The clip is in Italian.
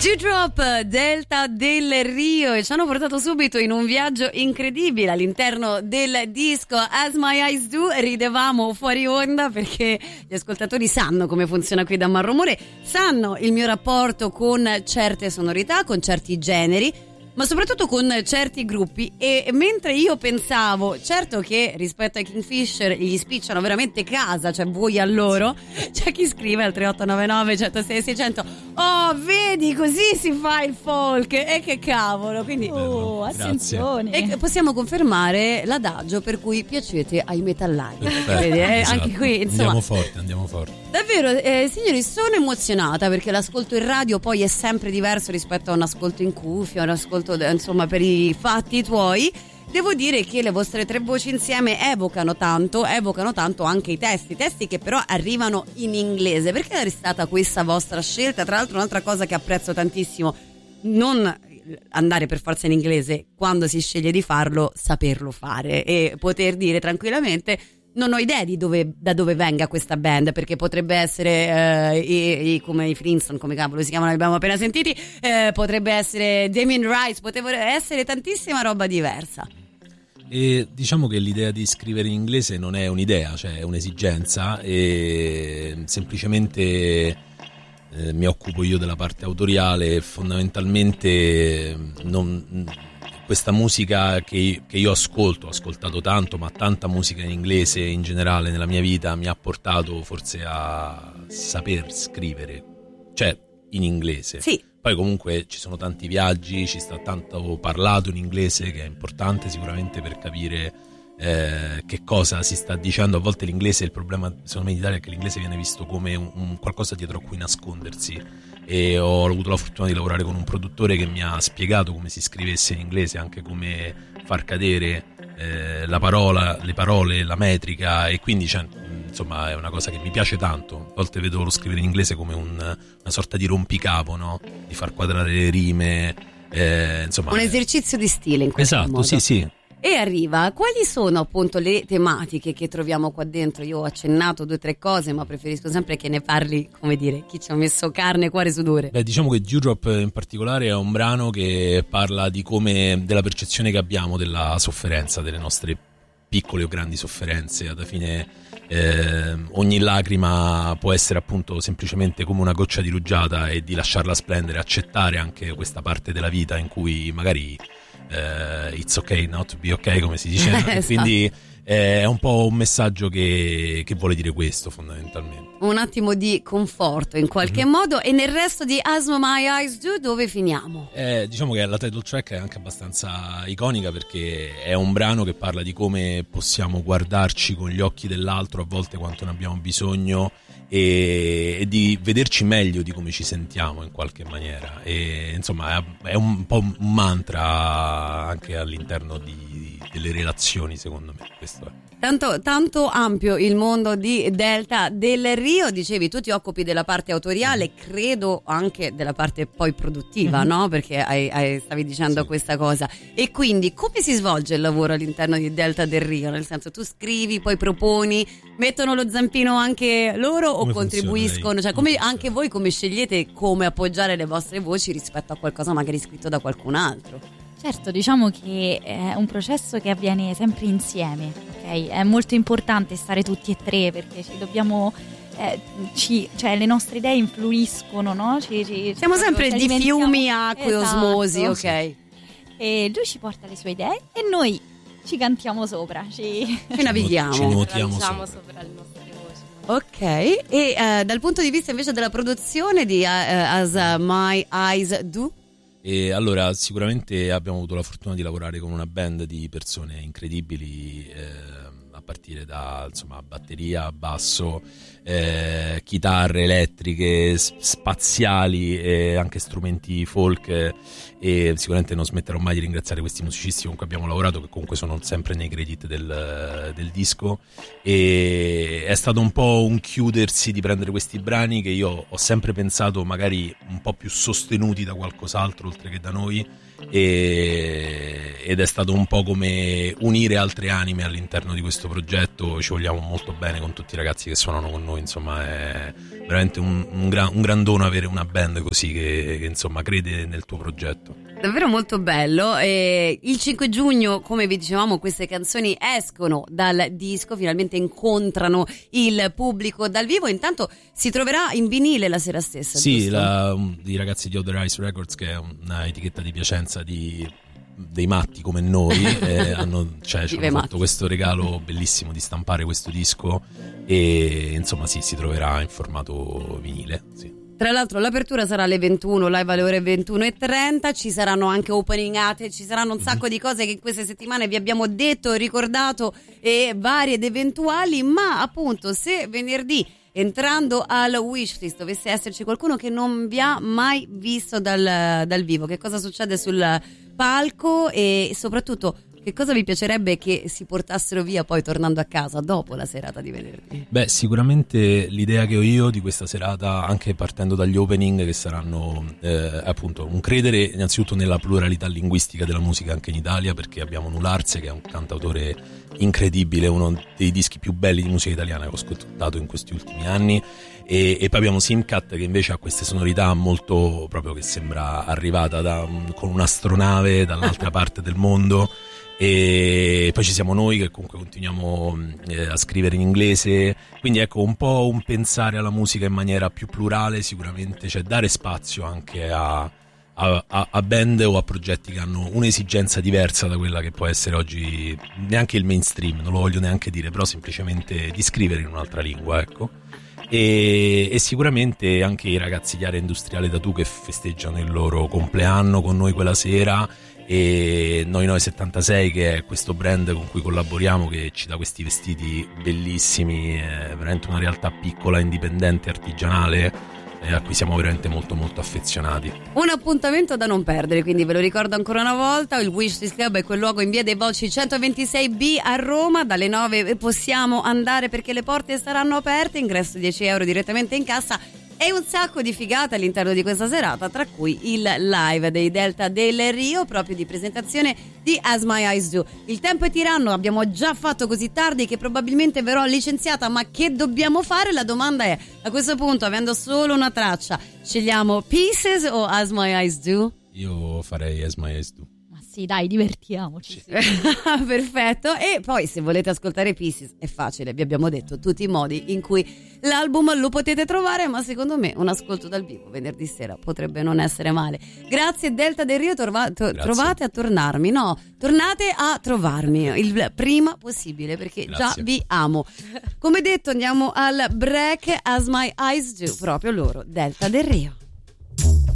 G-Drop, Delta del Rio, e ci hanno portato subito in un viaggio incredibile all'interno del disco As My Eyes Do. Ridevamo fuori onda perché gli ascoltatori sanno come funziona qui da Marromore, sanno il mio rapporto con certe sonorità, con certi generi, ma soprattutto con certi gruppi. E mentre io pensavo, certo che rispetto ai Kingfisher gli spicciano veramente casa, cioè voi a loro, c'è chi scrive al 3899 106 600: oh, vedi, così si fa il folk, e che cavolo. Quindi attenzione. E possiamo confermare l'adagio per cui piacete ai metallari. Vedi, esatto. Anche qui, insomma, andiamo forte. Davvero, signori, sono emozionata perché l'ascolto in radio poi è sempre diverso rispetto a un ascolto in cuffia, un ascolto insomma per i fatti tuoi. Devo dire che le vostre tre voci insieme evocano tanto anche i testi che però arrivano in inglese. Perché è stata questa vostra scelta? Tra l'altro, un'altra cosa che apprezzo tantissimo, non andare per forza in inglese, quando si sceglie di farlo, saperlo fare e poter dire tranquillamente: non ho idea di da dove venga questa band, perché potrebbe essere come i Flintstone, come cavolo si chiamano, li abbiamo appena sentiti, potrebbe essere Damien Rice, potrebbe essere tantissima roba diversa. E diciamo che l'idea di scrivere in inglese non è un'idea, cioè è un'esigenza, e semplicemente mi occupo io della parte autoriale. Fondamentalmente questa musica che io ho ascoltato tanto, ma tanta musica in inglese in generale nella mia vita mi ha portato forse a saper scrivere, cioè in inglese. Sì. Poi comunque ci sono tanti viaggi, ci sta tanto parlato in inglese, che è importante sicuramente per capire che cosa si sta dicendo. A volte l'inglese, il problema secondo me in Italia è che l'inglese viene visto come un qualcosa dietro a cui nascondersi, e ho avuto la fortuna di lavorare con un produttore che mi ha spiegato come si scrivesse in inglese, anche come far cadere la parola, le parole, la metrica, e quindi insomma è una cosa che mi piace tanto. A volte vedo lo scrivere in inglese come una sorta di rompicapo, no? Di far quadrare le rime, insomma un esercizio di stile in questo modo. Esatto, sì. E arriva, quali sono appunto le tematiche che troviamo qua dentro? Io ho accennato 2 o 3 cose, ma preferisco sempre che ne parli, come dire, chi ci ha messo carne, cuore, sudore. Beh, diciamo che G-Drop in particolare è un brano che parla della percezione che abbiamo della sofferenza, delle nostre piccole o grandi sofferenze. Alla fine ogni lacrima può essere appunto semplicemente come una goccia di rugiada, e di lasciarla splendere, accettare anche questa parte della vita in cui magari it's okay not to be okay, come si dice. Esatto. Quindi è un po' un messaggio che vuole dire questo, fondamentalmente. Un attimo di conforto in qualche modo. E nel resto di As My Eyes Do dove finiamo? Diciamo che la title track è anche abbastanza iconica, perché è un brano che parla di come possiamo guardarci con gli occhi dell'altro a volte quanto ne abbiamo bisogno, e di vederci meglio di come ci sentiamo in qualche maniera. E insomma è un po' un mantra anche all'interno delle relazioni, secondo me. Questo è tanto ampio il mondo di Delta del Rio. Dicevi, tu ti occupi della parte autoriale, credo anche della parte poi produttiva, no? Perché stavi dicendo questa cosa. E quindi come si svolge il lavoro all'interno di Delta del Rio? Nel senso, tu scrivi, poi proponi, mettono lo zampino anche loro o come contribuiscono? Cioè, come anche voi come scegliete come appoggiare le vostre voci rispetto a qualcosa magari scritto da qualcun altro? Certo, diciamo che è un processo che avviene sempre insieme, ok? È molto importante stare tutti e tre, perché ci dobbiamo cioè le nostre idee influiscono, no? Siamo sempre di fiumi, acque, esatto. osmosi, ok? E lui ci porta le sue idee e noi ci cantiamo sopra, ci navighiamo, ci nuotiamo sopra le nostre voci. Ok, e dal punto di vista invece della produzione di As My Eyes Do? E allora, sicuramente abbiamo avuto la fortuna di lavorare con una band di persone incredibili, a partire da batteria, basso, chitarre elettriche, spaziali, e anche strumenti folk, e sicuramente non smetterò mai di ringraziare questi musicisti con cui abbiamo lavorato, che comunque sono sempre nei credit del disco. E è stato un po' un chiudersi di prendere questi brani che io ho sempre pensato magari un po' più sostenuti da qualcos'altro oltre che da noi, ed è stato un po' come unire altre anime all'interno di questo progetto. Ci vogliamo molto bene con tutti i ragazzi che suonano con noi. noi, insomma è veramente un gran dono avere una band così che insomma crede nel tuo progetto. Davvero molto bello. Il 5 giugno, come vi dicevamo, queste canzoni escono dal disco, finalmente incontrano il pubblico dal vivo. Intanto si troverà in vinile la sera stessa. Sì, giusto? i ragazzi di Other Ice Records, che è una etichetta di Piacenza dei matti come noi, ci hanno fatto questo regalo bellissimo di stampare questo disco, e insomma sì, si troverà in formato vinile, sì. Tra l'altro l'apertura sarà alle 21, live alle ore 21:30, ci saranno anche opening act, ci saranno un sacco di cose che in queste settimane vi abbiamo detto, ricordato, e varie ed eventuali, ma appunto se venerdì, entrando al Wishlist, dovesse esserci qualcuno che non vi ha mai visto dal vivo, che cosa succede sul palco e soprattutto che cosa vi piacerebbe che si portassero via poi tornando a casa dopo la serata di venerdì? Beh, sicuramente l'idea che ho io di questa serata, anche partendo dagli opening che saranno appunto un credere innanzitutto nella pluralità linguistica della musica anche in Italia, perché abbiamo Nularse che è un cantautore incredibile, uno dei dischi più belli di musica italiana che ho ascoltato in questi ultimi anni, e poi abbiamo Simcat che invece ha queste sonorità molto proprio che sembra arrivata con un'astronave dall'altra parte del mondo. E poi ci siamo noi che comunque continuiamo a scrivere in inglese, quindi ecco un po' un pensare alla musica in maniera più plurale sicuramente, cioè dare spazio anche a band o a progetti che hanno un'esigenza diversa da quella che può essere oggi neanche il mainstream, non lo voglio neanche dire, però semplicemente di scrivere in un'altra lingua, ecco. E sicuramente anche i ragazzi di Area Industriale Tattoo che festeggiano il loro compleanno con noi quella sera, e Noi 76 che è questo brand con cui collaboriamo, che ci dà questi vestiti bellissimi, è veramente una realtà piccola, indipendente, artigianale, a cui siamo veramente molto molto affezionati. Un appuntamento da non perdere, quindi ve lo ricordo ancora una volta, il Wishlist Club è quel luogo in via dei Volsci 126B a Roma, dalle 9 possiamo andare perché le porte saranno aperte, ingresso 10 euro direttamente in cassa e un sacco di figate all'interno di questa serata, tra cui il live dei Delta del Rio, proprio di presentazione di As My Eyes Do. Il tempo è tiranno, abbiamo già fatto così tardi che probabilmente verrò licenziata, ma che dobbiamo fare? La domanda è, a questo punto, avendo solo una traccia, scegliamo Pieces o As My Eyes Do? Io farei As My Eyes Do. Sì, dai, divertiamoci. Perfetto. E poi se volete ascoltare Pieces è facile, vi abbiamo detto tutti i modi in cui l'album lo potete trovare, ma secondo me un ascolto dal vivo venerdì sera potrebbe non essere male. Grazie Delta del Rio, trovate a tornarmi, no, tornate a trovarmi il prima possibile perché già vi amo. Come detto andiamo al break, As My Eyes Do, proprio loro, Delta del Rio.